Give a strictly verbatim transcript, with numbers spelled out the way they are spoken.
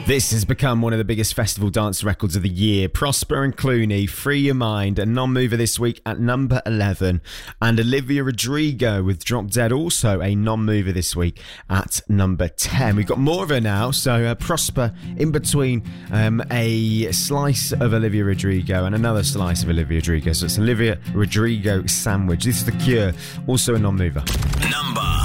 This has become one of the biggest festival dance records of the year. Prosper and Clooney, Free Your Mind, a non-mover this week at number eleven. And Olivia Rodrigo with Drop Dead, also a non-mover this week at number ten. We've got more of her now, so uh, Prosper in between um, a slice of Olivia Rodrigo and another slice of Olivia Rodrigo. So it's an Olivia Rodrigo sandwich. This is The Cure, also a non-mover. Number